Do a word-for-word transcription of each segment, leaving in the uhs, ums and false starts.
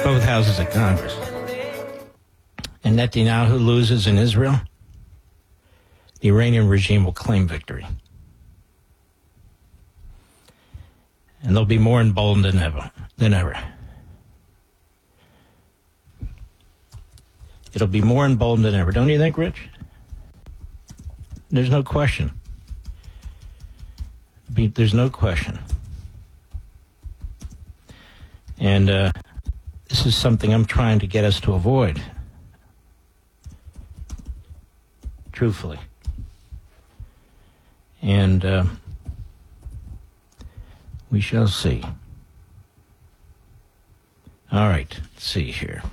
both houses of Congress, and Netanyahu loses in Israel, the Iranian regime will claim victory. And they'll be more emboldened than ever. Than ever. It'll be more emboldened than ever. Don't you think, Rich? There's no question. Be, there's no question. And uh, this is something I'm trying to get us to avoid. Truthfully. And uh, we shall see. All right, let's see here.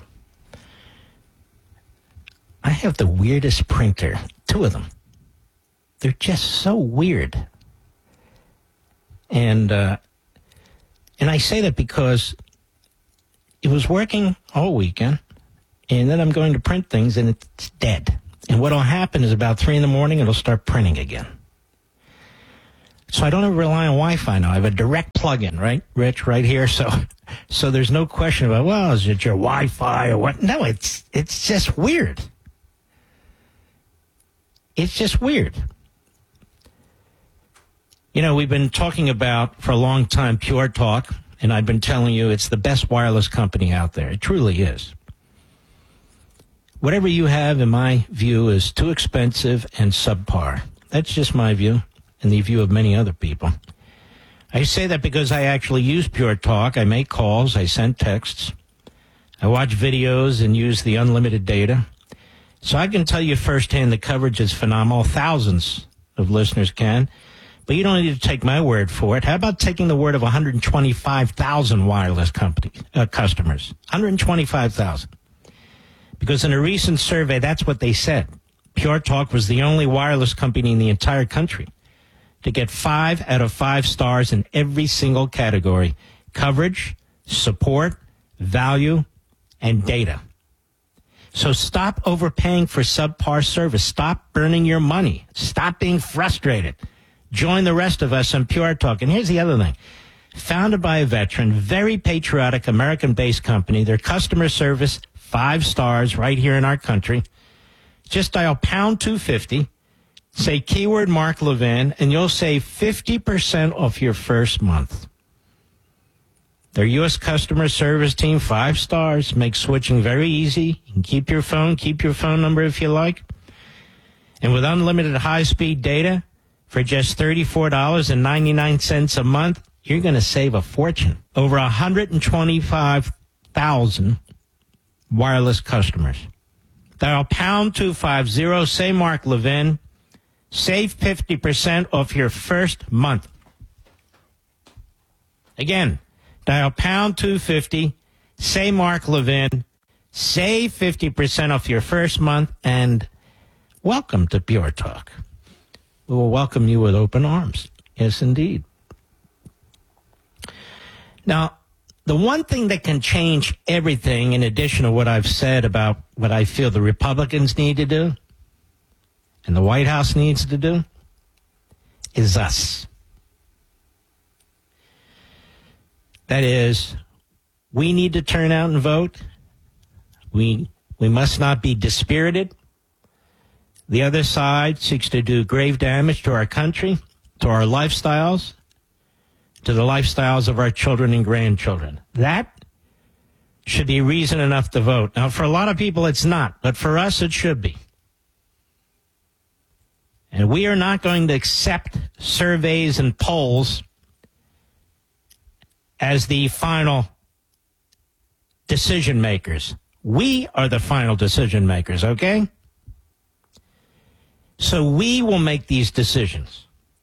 I have the weirdest printer, two of them. They're just so weird. And uh, and I say that because it was working all weekend, and then I'm going to print things, and it's dead. And what will happen is about three in the morning, it'll start printing again. So I don't ever rely on Wi-Fi now. I have a direct plug-in, right, Rich, right here. So so there's no question about, well, is it your Wi-Fi or what? No, it's it's just weird. It's just weird. You know, we've been talking about for a long time Pure Talk, and I've been telling you it's the best wireless company out there. It truly is. Whatever you have, in my view, is too expensive and subpar. That's just my view and the view of many other people. I say that because I actually use Pure Talk. I make calls. I send texts. I watch videos and use the unlimited data. So I can tell you firsthand the coverage is phenomenal. Thousands of listeners can. But you don't need to take my word for it. How about taking the word of one hundred twenty-five thousand wireless company, uh, customers? one hundred twenty-five thousand. Because in a recent survey, that's what they said. Pure Talk was the only wireless company in the entire country to get five out of five stars in every single category: coverage, support, value, and data. So stop overpaying for subpar service. Stop burning your money. Stop being frustrated. Join the rest of us on Pure Talk. And here's the other thing. Founded by a veteran, very patriotic American-based company, their customer service, five stars right here in our country. Just dial pound two fifty, say keyword Mark Levin, and you'll save fifty percent off your first month. Their U S customer service team, five stars, makes switching very easy. You can keep your phone, keep your phone number if you like. And with unlimited high-speed data for just thirty-four dollars and ninety-nine cents a month, you're going to save a fortune. Over one hundred twenty-five thousand wireless customers. Dial pound two fifty, say Mark Levin. Save fifty percent off your first month. Again, dial pound two fifty, say Mark Levin. Save fifty percent off your first month, and welcome to Pure Talk. We will welcome you with open arms. Yes, indeed. Now, the one thing that can change everything, in addition to what I've said about what I feel the Republicans need to do and the White House needs to do, is us. That is, we need to turn out and vote. We we must not be dispirited. The other side seeks to do grave damage to our country, to our lifestyles, to the lifestyles of our children and grandchildren. That should be reason enough to vote. Now, for a lot of people, it's not, but for us, it should be. And we are not going to accept surveys and polls as the final decision makers. We are the final decision makers, okay? So we will make these decisions.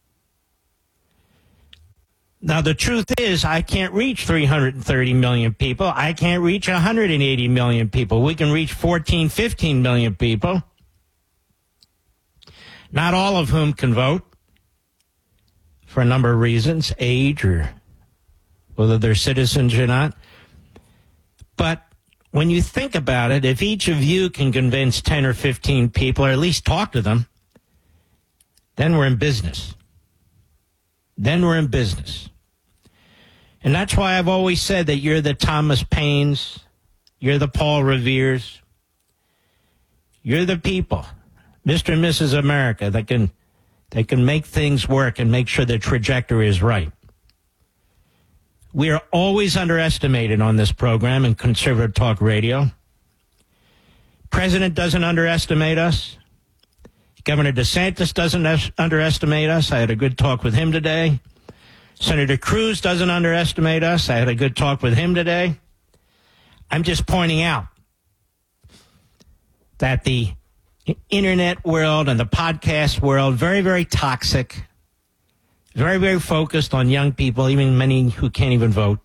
Now, the truth is, I can't reach three hundred thirty million people. I can't reach one hundred eighty million people. We can reach fourteen, fifteen million people, not all of whom can vote for a number of reasons, age or whether they're citizens or not. But when you think about it, if each of you can convince ten or fifteen people, or at least talk to them, then we're in business. Then we're in business. And that's why I've always said that you're the Thomas Paines You're the Paul Reveres. You're the people, Mister and Missus America, that can, that can make things work and make sure the trajectory is right. We are always underestimated on this program in Conservative Talk Radio. President doesn't underestimate us. Governor DeSantis doesn't es- underestimate us. I had a good talk with him today. Senator Cruz doesn't underestimate us. I had a good talk with him today. I'm just pointing out that the internet world and the podcast world, very, very toxic, very, very focused on young people, even many who can't even vote.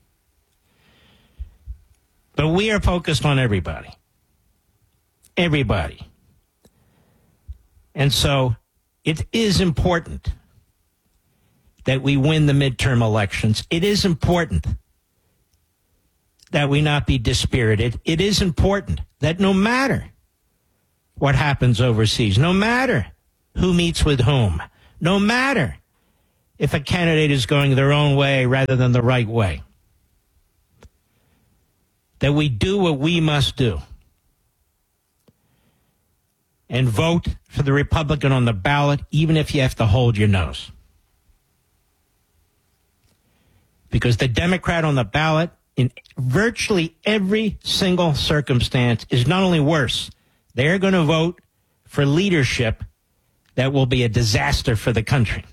But we are focused on everybody. Everybody. And so it is important that we win the midterm elections. It is important that we not be dispirited. It is important that no matter what happens overseas, no matter who meets with whom, no matter if a candidate is going their own way rather than the right way, that we do what we must do and vote for the Republican on the ballot, even if you have to hold your nose. Because the Democrat on the ballot, in virtually every single circumstance, is not only worse, they're going to vote for leadership that will be a disaster for the country.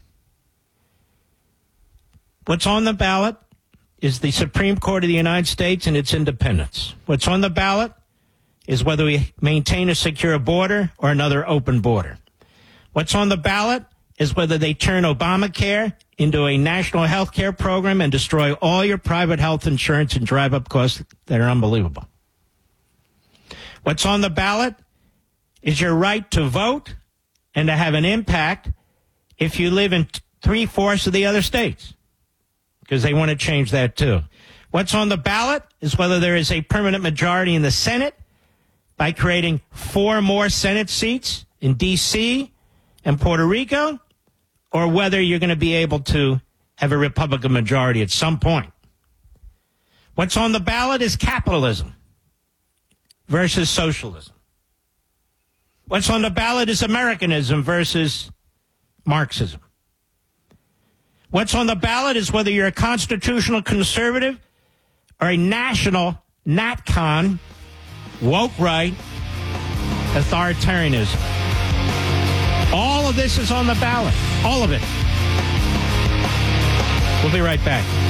What's on the ballot is the Supreme Court of the United States and its independence. What's on the ballot is whether we maintain a secure border or another open border. What's on the ballot is whether they turn Obamacare into a national health care program and destroy all your private health insurance and drive up costs that are unbelievable. What's on the ballot is your right to vote and to have an impact if you live in three-fourths of the other states, because they want to change that too. What's on the ballot is whether there is a permanent majority in the Senate by creating four more Senate seats in D C and Puerto Rico, or whether you're going to be able to have a Republican majority at some point. What's on the ballot is capitalism versus socialism. What's on the ballot is Americanism versus Marxism. What's on the ballot is whether you're a constitutional conservative or a national NatCon, woke right, authoritarianism. All of this is on the ballot. All of it. We'll be right back.